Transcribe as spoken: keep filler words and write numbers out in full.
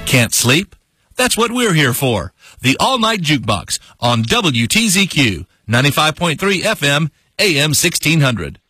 Can't sleep? That's what we're here for. The All-Night Jukebox on W T Z Q, ninety-five point three F M, A M sixteen hundred.